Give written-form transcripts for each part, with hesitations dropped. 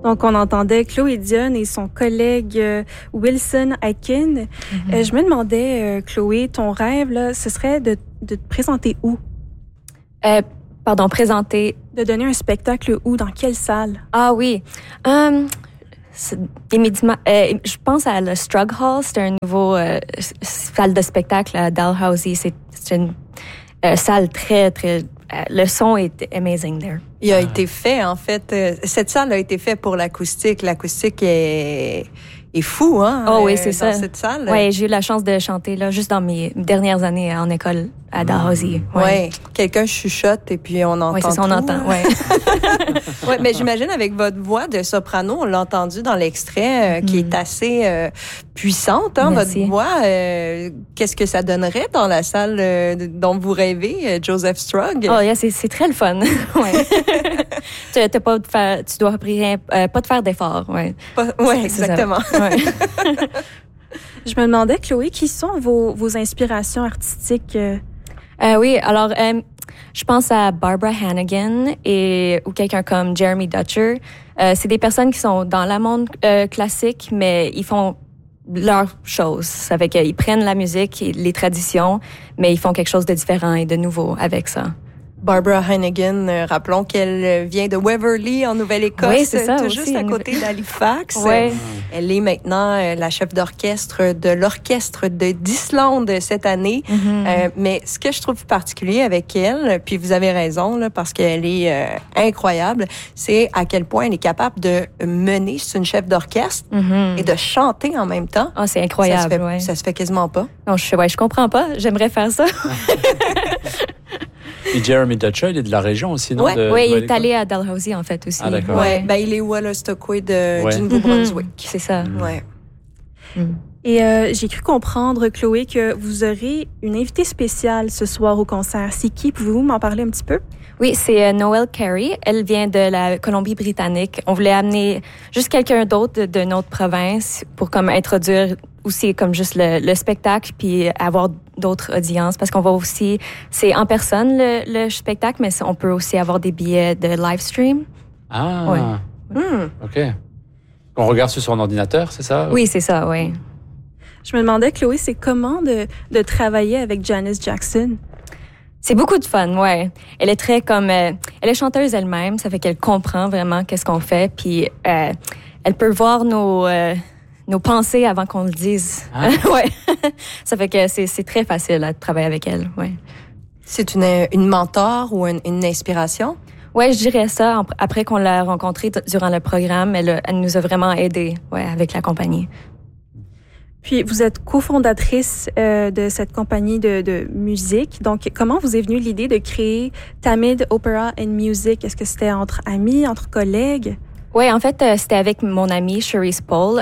Donc, on entendait Chloé Dion et son collègue Wilson Aiken. Je me demandais, Chloé, ton rêve, là, ce serait de te présenter où? Présenter. De donner un spectacle où? Dans quelle salle? Ah oui. Immédiatement, je pense à le Strug Hall. C'est un nouveau salle de spectacle à Dalhousie. C'est une salle très, très... le son est amazing there. Il a été fait, en fait. Cette salle a été faite pour l'acoustique. L'acoustique est fou, hein? Oh oui, c'est ça. Dans cette salle. Oui, j'ai eu la chance de chanter là, juste dans mes dernières années en école à Dalhousie. Ouais. Quelqu'un chuchote et puis on entend. Oui, c'est ça, on entend. Ouais. Ouais, mais j'imagine avec votre voix de soprano, on l'a entendu dans l'extrait, qui est assez puissante, hein, votre voix. Qu'est-ce que ça donnerait dans la salle dont vous rêvez, Joseph Strug? Oh, yeah, c'est très le fun. Ouais. Tu dois rien, pas te faire d'efforts. Ouais. Ouais, exactement. Ouais. Je me demandais, Chloé, qui sont vos inspirations artistiques? Oui, alors je pense à Barbara Hannigan ou quelqu'un comme Jeremy Dutcher. C'est des personnes qui sont dans le monde classique, mais ils font leur chose. Ça fait qu'ils prennent la musique et les traditions, mais ils font quelque chose de différent et de nouveau avec ça. Barbara Hannigan, rappelons qu'elle vient de Waverly, en Nouvelle-Écosse, oui, c'est ça, tout aussi, juste à côté d'Halifax. Ouais. Elle est maintenant la chef d'orchestre de l'orchestre d'Islande cette année. Mais ce que je trouve particulier avec elle, puis vous avez raison, là, parce qu'elle est incroyable, c'est à quel point elle est capable de mener, c'est une chef d'orchestre, et de chanter en même temps. Oh, c'est incroyable, ça se fait quasiment pas. Non, je comprends pas. J'aimerais faire ça. Et Jeremy Dutcher, il est de la région aussi, non? Oui, il est allé à Dalhousie, en fait, aussi. Ah, d'accord. Ouais. Ben, il est Wolastoqua du Nouveau-Brunswick. C'est ça. Ouais. Et j'ai cru comprendre, Chloé, que vous aurez une invitée spéciale ce soir au concert. C'est qui? Pouvez-vous m'en parler un petit peu? Oui, c'est Noelle Carey. Elle vient de la Colombie-Britannique. On voulait amener juste quelqu'un d'autre de notre province pour comme introduire aussi comme juste le spectacle puis avoir d'autres audiences parce qu'on va aussi, c'est en personne le spectacle, mais on peut aussi avoir des billets de live stream. Ah, ouais. OK. On regarde sur son ordinateur, c'est ça? Oui, c'est ça, oui. Je me demandais, Chloé, c'est comment de travailler avec Janis Jackson? C'est beaucoup de fun, ouais. Elle est très comme... elle est chanteuse elle-même, ça fait qu'elle comprend vraiment qu'est-ce qu'on fait, puis elle peut voir nos pensées avant qu'on le dise. Ah. Ouais. Ça fait que c'est très facile à travailler avec elle, ouais. C'est une mentor ou une inspiration? Ouais, je dirais ça. Après qu'on l'a rencontrée durant le programme, elle nous a vraiment aidés, ouais, avec la compagnie. Puis, vous êtes cofondatrice de cette compagnie de musique. Donc, comment vous est venue l'idée de créer Tamid Opera and Music? Est-ce que c'était entre amis, entre collègues? Oui, en fait, c'était avec mon amie Cherise Paul.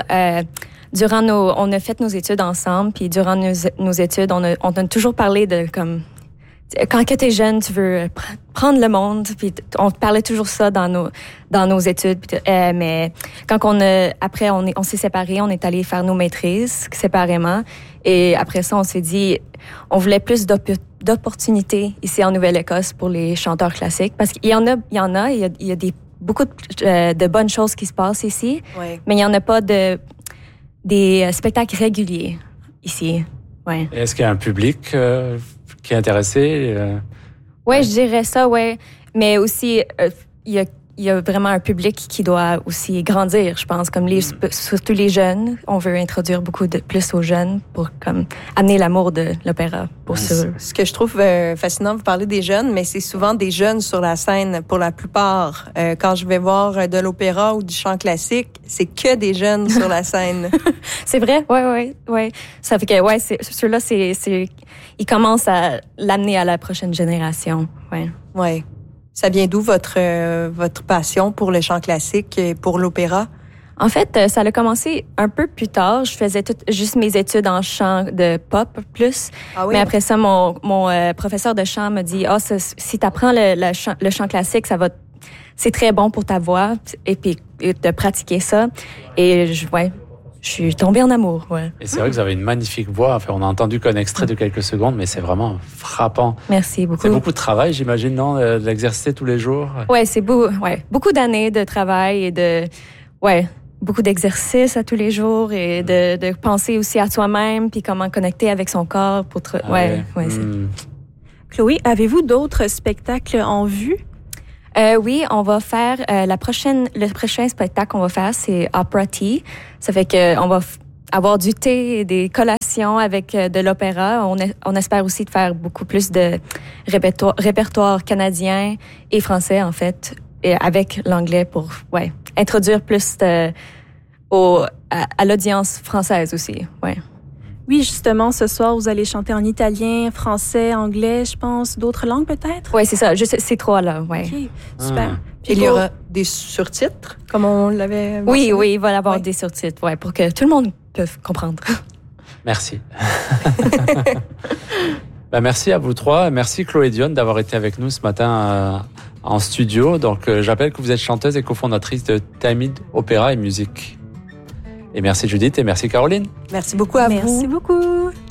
On a fait nos études ensemble, puis durant nos études, on a toujours parlé de comme quand que t'es jeune, tu veux prendre le monde, puis on parlait toujours ça dans nos études. Mais quand après on s'est séparés, on est allé faire nos maîtrises séparément, et après ça on s'est dit on voulait plus d'opportunités ici en Nouvelle-Écosse pour les chanteurs classiques, parce qu'il y en a, il y a beaucoup de bonnes choses qui se passent ici, ouais. Mais il y en a pas des spectacles réguliers ici. Ouais. Est-ce qu'il y a un public qui est intéressé? Oui, je dirais ça, ouais. Mais aussi, il y a vraiment un public qui doit aussi grandir, je pense. Comme surtout les jeunes, on veut introduire beaucoup plus aux jeunes pour comme amener l'amour de l'opéra pour eux. Ce que je trouve fascinant, vous parlez des jeunes, mais c'est souvent des jeunes sur la scène pour la plupart. Quand je vais voir de l'opéra ou du chant classique, c'est que des jeunes sur la scène. C'est vrai, ouais. Ça fait que ceux-là, ils commencent à l'amener à la prochaine génération, ouais. Ouais. Ça vient d'où votre passion pour le chant classique et pour l'opéra? En fait, ça a commencé un peu plus tard. Je faisais juste mes études en chant de pop plus. Ah oui? Mais après ça, mon professeur de chant m'a dit si tu apprends le chant classique, c'est très bon pour ta voix, et puis de pratiquer ça. Et je suis tombée en amour, ouais. Et c'est vrai que vous avez une magnifique voix. Enfin, on a entendu qu'un extrait de quelques secondes, mais c'est vraiment frappant. Merci beaucoup. C'est beaucoup de travail, j'imagine, non? De l'exercer tous les jours? Ouais, c'est beaucoup d'années de travail et beaucoup d'exercices à tous les jours et de penser aussi à soi-même puis comment connecter avec son corps pour Chloé, avez-vous d'autres spectacles en vue? Oui, on va faire le prochain spectacle qu'on va faire, c'est Opera Tea. Ça fait que on va avoir du thé et des collations avec de l'opéra. On espère aussi de faire beaucoup plus de répertoire canadien et français en fait, et avec l'anglais pour introduire plus à l'audience française aussi. Ouais. Oui, justement, ce soir, vous allez chanter en italien, français, anglais, je pense, d'autres langues peut-être? Oui, c'est ça, juste ces trois-là, ouais. OK, super. Puis il y aura des surtitres, comme on l'avait mentionné? Oui, il va y avoir des surtitres, pour que tout le monde puisse comprendre. Merci. Merci à vous trois. Merci Chloé Dionne d'avoir été avec nous ce matin en studio. Donc, j'appelle que vous êtes chanteuse et cofondatrice de Tamid Opéra et Musique. Et merci Judith et merci Caroline. Merci beaucoup à vous. Merci beaucoup.